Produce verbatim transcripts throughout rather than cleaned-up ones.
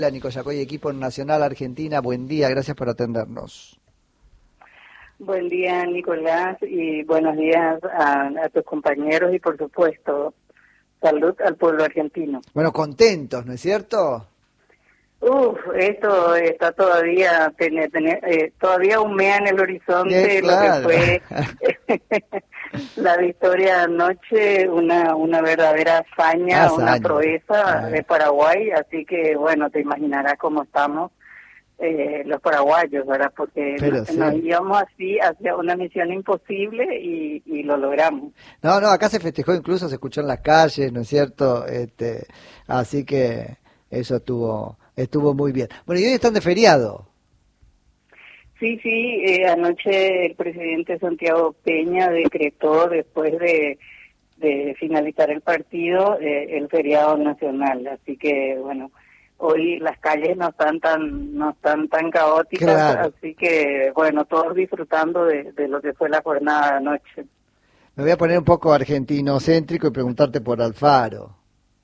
Hola, Nico Yacoy, equipo nacional Argentina, buen día, gracias por atendernos. Buen día, Nicolás, y buenos días a, a tus compañeros y, por supuesto, salud al pueblo argentino. Bueno, contentos, ¿no es cierto? Uf, esto está todavía, tiene, tiene, eh, todavía humea en el horizonte eh, claro. lo que fue la victoria anoche, una una verdadera hazaña, hazaña. una proeza ah. de Paraguay, así que, bueno, te imaginarás cómo estamos. Eh, los paraguayos, ¿verdad? Porque nos, sí. nos íbamos así hacia una misión imposible y, y lo logramos. No, no, acá se festejó, incluso se escuchó en las calles, ¿no es cierto? Este, así que eso estuvo estuvo muy bien. Bueno, y hoy están de feriado. Sí, sí, eh, anoche el presidente Santiago Peña decretó, después de, de finalizar el partido, eh, el feriado nacional, así que, bueno, hoy las calles no están tan no están tan caóticas, claro. Así que, bueno, todos disfrutando de, de lo que fue la jornada de anoche. Me voy a poner un poco argentinocéntrico y preguntarte por Alfaro.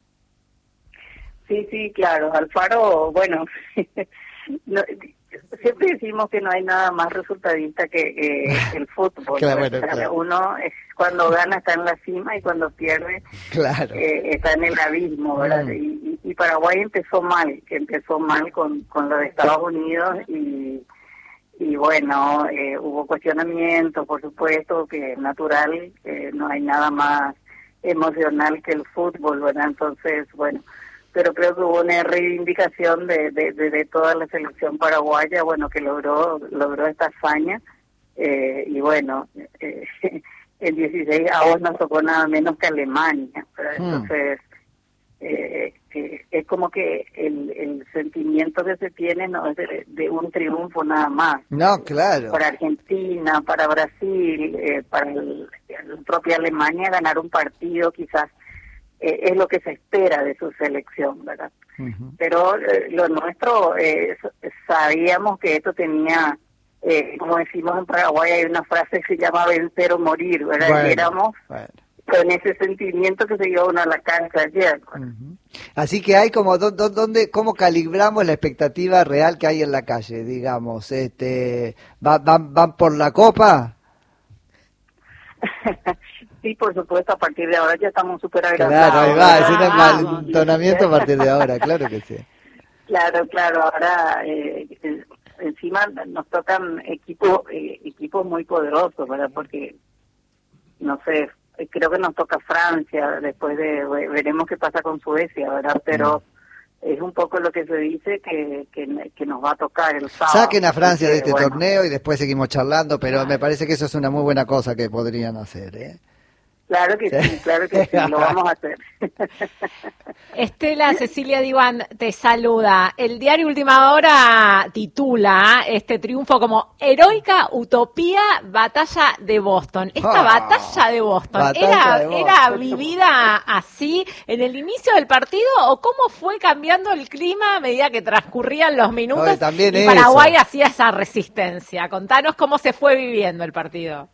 Sí, sí, claro, Alfaro, bueno, no, siempre decimos que no hay nada más resultadista que eh, el fútbol. claro, bueno, claro. Uno es, cuando gana está en la cima y cuando pierde claro. eh, está en el abismo, ¿verdad? Mm. Y, y Paraguay empezó mal, que empezó mal con, con lo de Estados Unidos y, y bueno, eh, hubo cuestionamientos, por supuesto, que es natural, que no hay nada más emocional que el fútbol, ¿verdad? Entonces, bueno, pero creo que hubo una reivindicación de, de, de, de toda la selección paraguaya, bueno, que logró logró esta hazaña, eh, y bueno, eh, el dieciséis avos nos tocó nada menos que Alemania, ¿verdad? Hmm. Entonces, eh, eh, es como que el, el sentimiento que se tiene no es de, de un triunfo nada más. No, claro. Para Argentina, para Brasil, eh, para el, la propia Alemania, ganar un partido quizás Eh, es lo que se espera de su selección, ¿verdad? Uh-huh. Pero eh, lo nuestro, eh, sabíamos que esto tenía, eh, como decimos en Paraguay, hay una frase que se llama vencer o morir, ¿verdad? Bueno, y éramos bueno. con ese sentimiento que se llevó uno a la cancha ayer. Uh-huh. Así que hay como, do, do, donde, ¿cómo calibramos la expectativa real que hay en la calle, digamos? este ¿Van, van, van por la copa? Sí, por supuesto, a partir de ahora ya estamos súper agradables. Claro, ahí va, es un entonamiento a partir de ahora, claro que sí. Claro, claro, ahora eh, encima nos tocan equipos eh, equipos muy poderosos, ¿verdad? Porque, no sé, creo que nos toca Francia, después de, veremos qué pasa con Suecia, ¿verdad? Pero mm. es un poco lo que se dice que, que, que nos va a tocar el sábado. Saquen a Francia que, de este bueno. torneo y después seguimos charlando, pero me parece que eso es una muy buena cosa que podrían hacer, ¿eh? Claro que sí, claro que sí, lo vamos a hacer. Estela Cecilia Diván te saluda. El diario Última Hora titula este triunfo como Heroica Utopía Batalla de Boston. Esta oh, batalla de Boston, batalla ¿era, de Boston. ¿era vivida así en el inicio del partido o cómo fue cambiando el clima a medida que transcurrían los minutos no, también y eso. Paraguay hacía esa resistencia? Contanos cómo se fue viviendo el partido.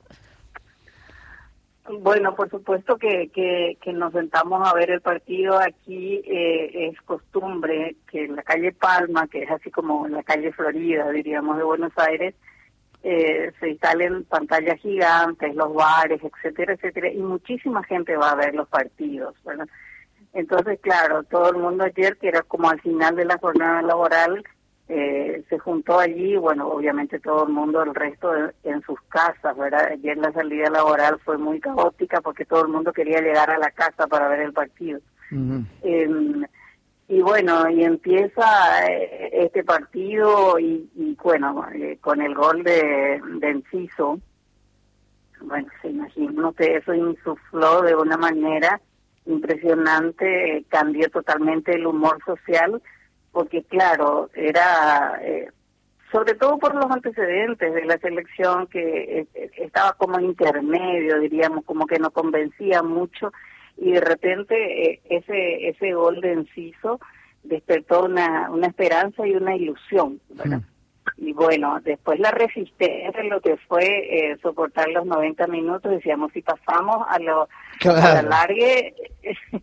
Bueno, por supuesto que, que, que nos sentamos a ver el partido. Aquí eh, es costumbre que en la calle Palma, que es así como la calle Florida, diríamos, de Buenos Aires, eh, se instalen pantallas gigantes, los bares, etcétera, etcétera, y muchísima gente va a ver los partidos, ¿verdad? Entonces, claro, todo el mundo ayer, que era como al final de la jornada laboral, Eh, se juntó allí, bueno, obviamente todo el mundo, el resto de, en sus casas, ¿verdad? Ayer la salida laboral fue muy caótica porque todo el mundo quería llegar a la casa para ver el partido. Uh-huh. Eh, y bueno, y empieza eh, este partido y, y bueno, eh, con el gol de, de Enciso, bueno, se imagina que eso insufló de una manera impresionante, eh, cambió totalmente el humor social, porque claro, era eh, sobre todo por los antecedentes de la selección que eh, estaba como intermedio, diríamos, como que no convencía mucho, y de repente eh, ese ese gol de Enciso despertó una una esperanza y una ilusión, ¿verdad? Mm. Y bueno, después la resistencia, lo que fue eh, soportar los noventa minutos, decíamos, si pasamos a lo claro. a la largue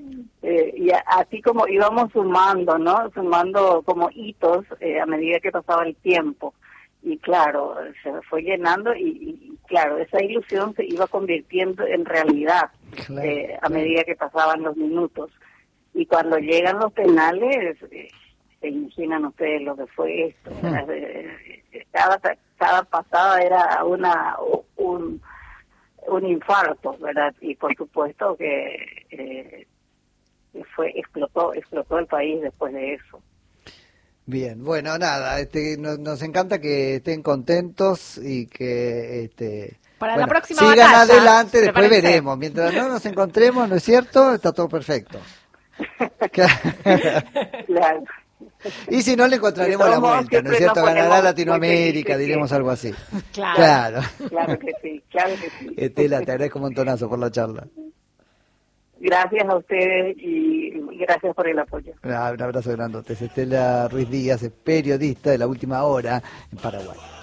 Eh, y a, así como íbamos sumando, ¿no? Sumando como hitos eh, a medida que pasaba el tiempo. Y claro, se fue llenando y, y claro, esa ilusión se iba convirtiendo en realidad claro, eh, a claro. medida que pasaban los minutos. Y cuando llegan los penales, eh, se imaginan ustedes lo que fue esto. Hmm. Cada, cada pasada era una un, un infarto, ¿verdad? Y por supuesto que eh, fue explotó explotó el país después de eso. Bien, bueno, nada, este, nos, nos encanta que estén contentos y que este, para bueno, la próxima sigan batalla, adelante, después prepárense. veremos. Mientras no nos encontremos, ¿no es cierto? Está todo perfecto. Claro. Y si no, le encontraremos la vuelta, ¿no es cierto? Ganará Latinoamérica, diremos algo así. Claro. Claro. Claro que sí, claro que sí. Estela, te agradezco un montonazo por la charla. Gracias a ustedes y gracias por el apoyo. Un abrazo grandote. Estela Ruiz Díaz, es periodista de La Última Hora en Paraguay.